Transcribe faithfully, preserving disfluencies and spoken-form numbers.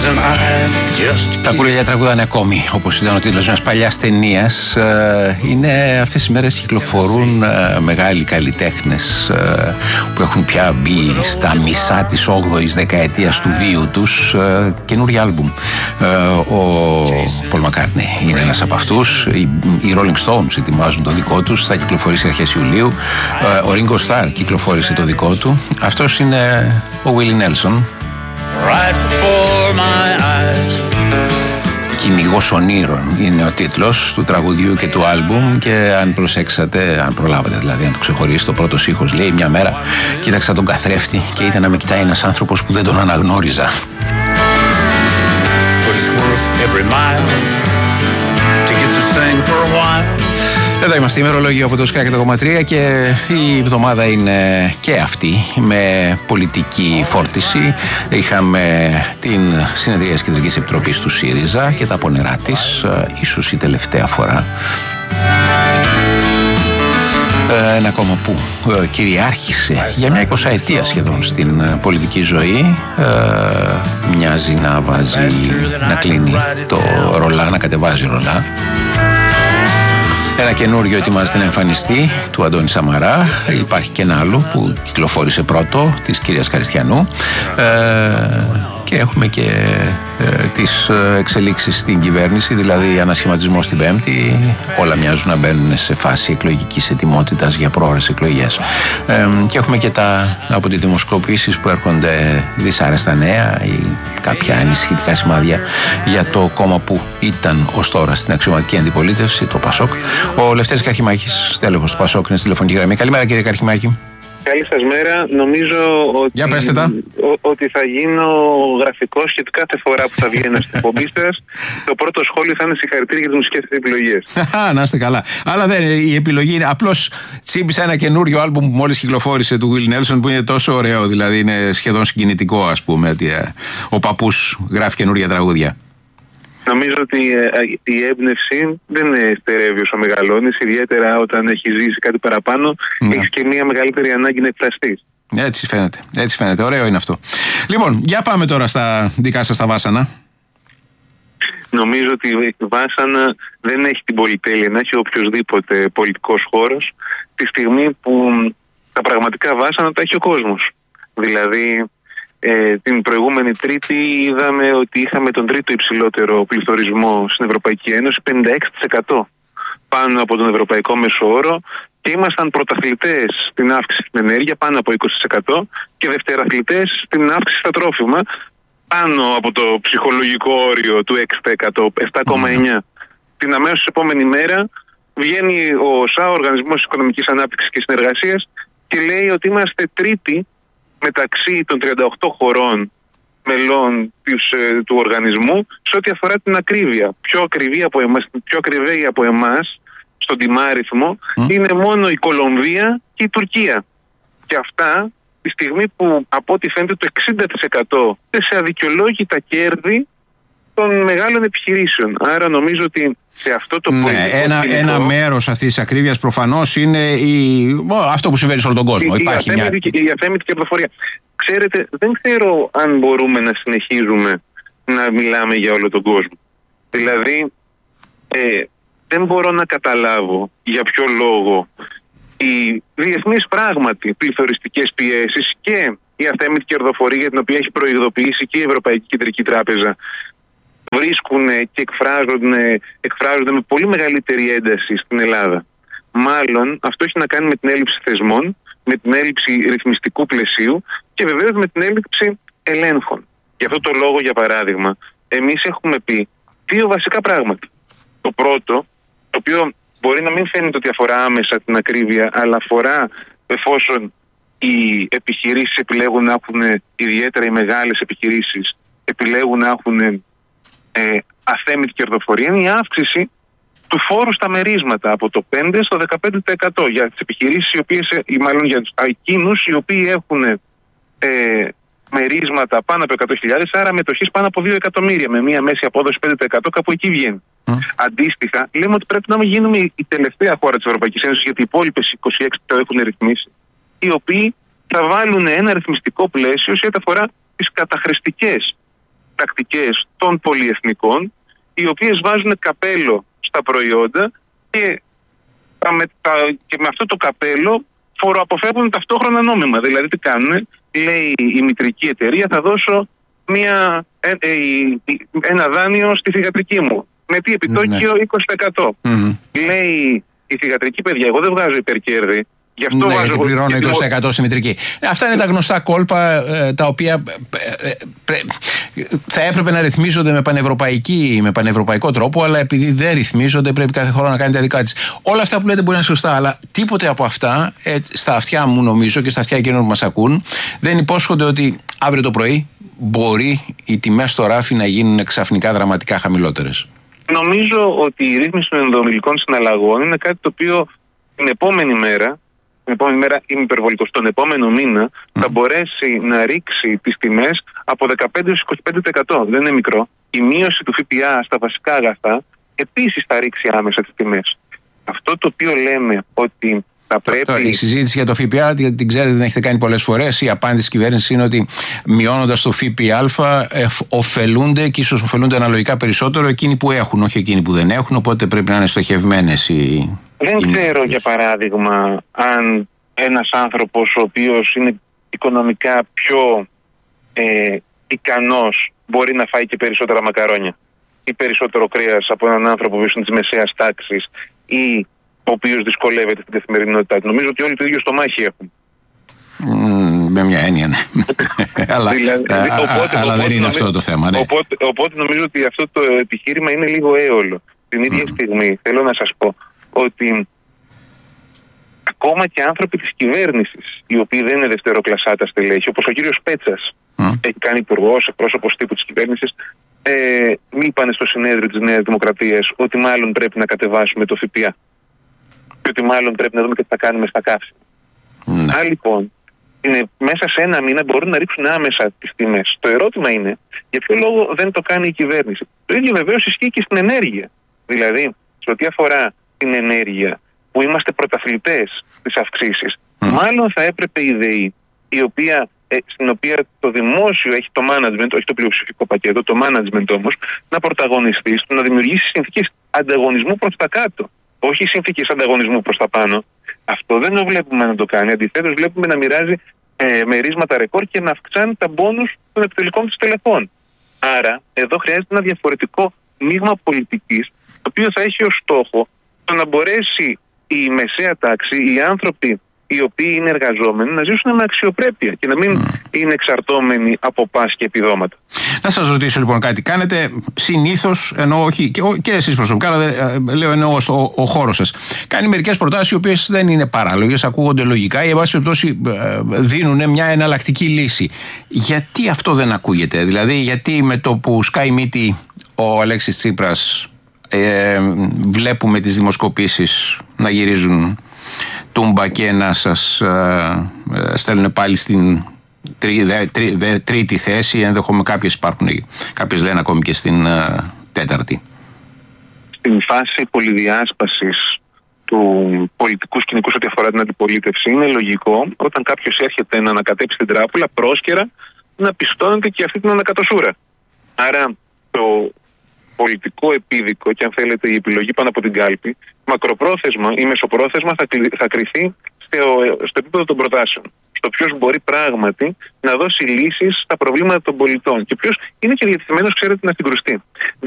Τα κουρελιά τραγουδάνε ακόμη, όπως ήταν ο τίτλος μιας παλιάς ταινίας. Είναι αυτές τις μέρες κυκλοφορούν μεγάλοι καλλιτέχνες που έχουν πια μπει στα μισά της όγδοης δεκαετίας του βίου τους. Καινούργια άλμπουμ. Ο Πολ Μακκάρτνι είναι ένας από αυτούς. Οι Rolling Stones ετοιμάζουν το δικό τους, θα κυκλοφορήσει αρχές Ιουλίου. Ο Ringo Starr κυκλοφόρησε το δικό του. Αυτός είναι ο Willie Nelson. Right before my eyes. Κυνηγός ονείρων είναι ο τίτλος του τραγουδιού και του άλμπουμ, και αν προσέξατε, αν προλάβατε δηλαδή να το ξεχωρίσετε, το πρώτος ήχος λέει: μια μέρα κοίταξα τον καθρέφτη και ήταν να με κοιτάει ένας άνθρωπος που δεν τον αναγνώριζα. Εδώ είμαστε, ημερολόγιο από το Sky εκατό κόμμα τρία, και η εβδομάδα είναι και αυτή με πολιτική φόρτιση. Είχαμε την συνεδρία της Κεντρικής Επιτροπής του ΣΥΡΙΖΑ και τα πονερά της, ίσως η τελευταία φορά. Ένα κόμμα που κυριάρχησε για μια εικοσαετία σχεδόν στην πολιτική ζωή. Μοιάζει να βάζει, να κλείνει το ρολά, να κατεβάζει ρολά. Ένα καινούριο ετοιμάζεται να εμφανιστεί, του Αντώνη Σαμαρά. Υπάρχει και ένα άλλο που κυκλοφόρησε πρώτο, της κυρίας Καριστιανού. Ε, και έχουμε και ε, τις εξελίξεις στην κυβέρνηση, δηλαδή ανασχηματισμό στην Πέμπτη. Όλα μοιάζουν να μπαίνουν σε φάση εκλογικής ετοιμότητας για πρόορες εκλογές. Ε, και έχουμε και τα από τις δημοσκοπήσεις που έρχονται δυσάρεστα νέα ή κάποια ανησυχητικά σημάδια για το κόμμα που ήταν ως τώρα στην αξιωματική αντιπολίτευση, το ΠΑΣΟΚ. Ο Λευτέρης Καρχημάκης, στέλεχος του ΠΑΣΟΚ, είναι στη τηλεφωνική γραμμή. Καλημέρα, κύριε Καρχημάκη. Καλή σας μέρα. Νομίζω ότι, Για πέστε τα. ότι θα γίνω γραφικός, γιατί κάθε φορά που θα βγαίνω στην εκπομπή σας, το πρώτο σχόλιο θα είναι συγχαρητήρια για τις μουσικές επιλογές. Να είστε καλά. Αλλά δεν, η επιλογή είναι απλώς τσίπησα ένα καινούριο άλμπουμ που μόλις κυκλοφόρησε του Willie Nelson, που είναι τόσο ωραίο, δηλαδή είναι σχεδόν συγκινητικό, ας πούμε, ότι ο παππούς γράφει καινούρια τραγούδια. Νομίζω ότι η έμπνευση δεν στερεύει όσο μεγαλώνεις, ιδιαίτερα όταν έχει ζήσει κάτι παραπάνω, ναι. Έχεις και μια μεγαλύτερη ανάγκη να εκφραστείς. Έτσι φαίνεται, έτσι φαίνεται. Ωραίο είναι αυτό. Λοιπόν, για πάμε τώρα στα δικά σας τα βάσανα. Νομίζω ότι η βάσανα δεν έχει την πολυτέλεια να έχει οποιοδήποτε πολιτικός χώρος, τη στιγμή που τα πραγματικά βάσανα τα έχει ο κόσμος. Δηλαδή, Ε, την προηγούμενη Τρίτη είδαμε ότι είχαμε τον τρίτο υψηλότερο πληθωρισμό στην Ευρωπαϊκή Ένωση, πενήντα έξι τοις εκατό πάνω από τον ευρωπαϊκό μέσο όρο, και ήμασταν πρωταθλητές στην αύξηση στην ενέργεια, πάνω από είκοσι τοις εκατό, και δευτεραθλητές στην αύξηση στα τρόφιμα, πάνω από το ψυχολογικό όριο του έξι τοις εκατό, επτά κόμμα εννιά τοις εκατό. Την αμέσως επόμενη μέρα βγαίνει ο ΟΣΑ, ο Οργανισμός Οικονομικής Ανάπτυξης και Συνεργασίας, και λέει ότι είμαστε τρίτη μεταξύ των τριάντα οκτώ χωρών μελών του, του οργανισμού σε ό,τι αφορά την ακρίβεια. Πιο ακριβή από εμάς, πιο ακριβή από εμάς στον τιμάριθμο mm. είναι μόνο η Κολομβία και η Τουρκία. Και αυτά τη στιγμή που από ό,τι φαίνεται το εξήντα τοις εκατό σε αδικαιολόγητα κέρδη των μεγάλων επιχειρήσεων. Άρα νομίζω ότι σε αυτό το ναι, ένα, κοινικό, ένα μέρος αυτής της ακρίβειας προφανώς είναι η, αυτό που συμβαίνει σε όλο τον κόσμο. Η, Υπάρχει η, μια... η αθέμητη κερδοφορία. Ξέρετε, δεν ξέρω αν μπορούμε να συνεχίζουμε να μιλάμε για όλο τον κόσμο. Δηλαδή, ε, δεν μπορώ να καταλάβω για ποιο λόγο οι διεθνείς πράγματι πληθωριστικές πιέσεις και η αθέμητη κερδοφορία, για την οποία έχει προειδοποιήσει και η Ευρωπαϊκή Κεντρική Τράπεζα, βρίσκουν και εκφράζονται, εκφράζονται με πολύ μεγαλύτερη ένταση στην Ελλάδα. Μάλλον αυτό έχει να κάνει με την έλλειψη θεσμών, με την έλλειψη ρυθμιστικού πλαισίου και βεβαίως με την έλλειψη ελέγχων. Γι' αυτό το λόγο, για παράδειγμα, εμείς έχουμε πει δύο βασικά πράγματα. Το πρώτο, το οποίο μπορεί να μην φαίνεται ότι αφορά άμεσα την ακρίβεια, αλλά αφορά εφόσον οι επιχειρήσεις επιλέγουν να έχουν, ιδιαίτερα οι μεγάλες επιχειρήσεις, επιλέγουν να έχουν ε, αθέμητη κερδοφορία, είναι η αύξηση του φόρου στα μερίσματα από το πέντε στο δεκαπέντε τοις εκατό για τις επιχειρήσεις, οι οποίες, ή μάλλον για τους εκείνους οι οποίοι έχουν ε, μερίσματα πάνω από εκατό χιλιάδες, άρα μετοχές πάνω από δύο εκατομμύρια, με μία μέση απόδοση πέντε τοις εκατό, κάπου εκεί βγαίνει. Mm. Αντίστοιχα, λέμε ότι πρέπει να γίνουμε η τελευταία χώρα της Ευρωπαϊκής Ένωσης, γιατί οι υπόλοιπες είκοσι έξι το έχουν ρυθμίσει, οι οποίοι θα βάλουν ένα ρυθμιστικό πλαίσιο σε ό,τι αφορά τις καταχρηστικές τακτικές των πολυεθνικών, οι οποίες βάζουν καπέλο στα προϊόντα και, τα, με, τα, και με αυτό το καπέλο φοροαποφεύγουν ταυτόχρονα νόμιμα. Δηλαδή τι κάνουν, λέει η μητρική εταιρεία, θα δώσω μια, ε, ε, ένα δάνειο στη θυγατρική μου. Με τι επιτόκιο, ναι. είκοσι τοις εκατό. Mm-hmm. Λέει η θυγατρική, παιδιά, εγώ δεν βγάζω υπερκέρδη. Γι' αυτό ναι, βάζω γιατί πληρώνω είκοσι τοις εκατό στη μητρική. Αυτά είναι τα γνωστά κόλπα ε, τα οποία ε, ε, ε, θα έπρεπε να ρυθμίζονται με, πανευρωπαϊκή, με πανευρωπαϊκό τρόπο, αλλά επειδή δεν ρυθμίζονται, πρέπει κάθε χώρα να κάνει τα δικά της. Όλα αυτά που λέτε μπορεί να είναι σωστά, αλλά τίποτε από αυτά, ε, στα αυτιά μου νομίζω και στα αυτιά εκείνων που μας ακούν, δεν υπόσχονται ότι αύριο το πρωί μπορεί οι τιμές στο ράφι να γίνουν ξαφνικά δραματικά χαμηλότερες. Νομίζω ότι η ρύθμιση των ενδομιλικών συναλλαγών είναι κάτι το οποίο την επόμενη μέρα, την επόμενη μέρα είμαι υπερβολικός, τον επόμενο μήνα mm. θα μπορέσει να ρίξει τις τιμές από δεκαπέντε έως είκοσι πέντε τοις εκατό. Δεν είναι μικρό. Η μείωση του ΦΠΑ στα βασικά αγαθά επίσης θα ρίξει άμεσα τις τιμές. Αυτό το οποίο λέμε ότι θα πρέπει... Τώρα, η συζήτηση για το ΦΠΑ, την ξέρετε, την έχετε κάνει πολλές φορές. Η απάντηση της κυβέρνησης είναι ότι μειώνοντας το ΦΠΑ ε, ωφελούνται και ίσως ωφελούνται αναλογικά περισσότερο εκείνοι που έχουν, όχι εκείνοι που δεν έχουν. Οπότε πρέπει να είναι στοχευμένες οι. Δεν οι... ξέρω, για παράδειγμα, αν ένας άνθρωπος ο οποίος είναι οικονομικά πιο ε, ικανός μπορεί να φάει και περισσότερα μακαρόνια ή περισσότερο κρέας από έναν άνθρωπο που είναι της μεσαίας τάξης ή ο οποίος δυσκολεύεται στην καθημερινότητά του. Νομίζω ότι όλοι το ίδιο στομάχι έχουν. Mm, με μια έννοια, ναι. αλλά δηλαδή, α, οπότε, αλλά οπότε, δεν είναι νομίζω, αυτό το θέμα. Ναι. Οπότε, οπότε νομίζω ότι αυτό το επιχείρημα είναι λίγο έολο. Την ίδια mm. στιγμή θέλω να σας πω ότι ακόμα και άνθρωποι της κυβέρνησης, οι οποίοι δεν είναι δευτεροκλασσάτα στελέχη, όπως ο κύριος Πέτσας, mm. έχει κάνει υπουργός, εκπρόσωπος τύπου της κυβέρνησης, ε, είπανε στο συνέδριο της Νέας Δημοκρατίας ότι μάλλον πρέπει να κατεβάσουμε το ΦΠΑ. Και ότι μάλλον πρέπει να δούμε και τι θα κάνουμε στα καύσιμα. Mm. Άρα λοιπόν, είναι, μέσα σε ένα μήνα μπορούν να ρίξουν άμεσα τις τιμές. Το ερώτημα είναι, για ποιο λόγο δεν το κάνει η κυβέρνηση. Το ίδιο βεβαίως ισχύει και στην ενέργεια. Δηλαδή, σε ό,τι αφορά την ενέργεια, που είμαστε πρωταθλητές στις αυξήσεις, mm. μάλλον θα έπρεπε η ΔΕΗ, η οποία, ε, στην οποία το δημόσιο έχει το management, όχι το πλειοψηφικό πακέτο, το management όμως, να πρωταγωνιστεί στο να δημιουργήσει συνθήκες ανταγωνισμού προς τα κάτω. Όχι συνθήκες ανταγωνισμού προς τα πάνω. Αυτό δεν το βλέπουμε να το κάνει. Αντιθέτως, βλέπουμε να μοιράζει ε, μερίσματα ρεκόρ και να αυξάνει τα μπόνους των επιτελικών του τελεχών. Άρα, εδώ χρειάζεται ένα διαφορετικό μείγμα πολιτικής, το οποίο θα έχει ως στόχο το να μπορέσει η μεσαία τάξη, οι άνθρωποι οι οποίοι είναι εργαζόμενοι, να ζήσουν με αξιοπρέπεια και να μην mm. είναι εξαρτώμενοι από πας και επιδόματα. Να σας ρωτήσω λοιπόν κάτι. Κάνετε συνήθως, εννοώ όχι και, και εσείς προσωπικά, αλλά ε, λέω εννοώ στο ο χώρος σας, κάνει μερικές προτάσεις οι οποίες δεν είναι παράλογες, ακούγονται λογικά ή εν πάση περιπτώσει ε, δίνουν μια εναλλακτική λύση. Γιατί αυτό δεν ακούγεται? Δηλαδή, γιατί με το που σκάει μύτη ο Αλέξης Τσίπρας ε, βλέπουμε τις δημοσκοπήσεις να γυρίζουν τούμπα και να σας ε, ε, στέλνουν πάλι στην τρί, δε, τρί, δε, τρίτη θέση, ενδεχομένως κάποιες υπάρχουν, κάποιες λένε ακόμη και στην ε, τέταρτη. Στην φάση πολυδιάσπασης του πολιτικού σκηνικού ό,τι αφορά την αντιπολίτευση, είναι λογικό όταν κάποιος έρχεται να ανακατέψει την τράπουλα πρόσκαιρα να πιστώνεται και αυτή την ανακατοσούρα. Άρα το πολιτικό επίδικο και αν θέλετε η επιλογή πάνω από την κάλπη, μακροπρόθεσμα ή μεσοπρόθεσμα θα, θα κριθεί στο, στο επίπεδο των προτάσεων. Στο ποιος μπορεί πράγματι να δώσει λύσεις στα προβλήματα των πολιτών και ποιος είναι και διατεθειμένος, ξέρετε, να συγκρουστεί.